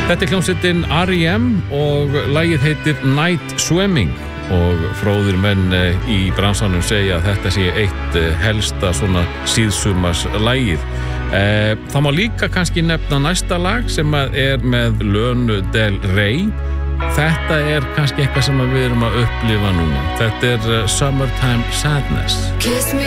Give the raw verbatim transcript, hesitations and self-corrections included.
Þetta er hljómsveitin R E M og lagið heitir Night Swimming og fróðir menn í bransanum segja að þetta sé eitt helsta svona síðsumars lagið. Það má líka kannski nefna næsta lag sem er með Lana Del Rey. Þetta er kannski eitthvað sem við erum að upplifa núna. Þetta er Summertime Sadness. Kiss me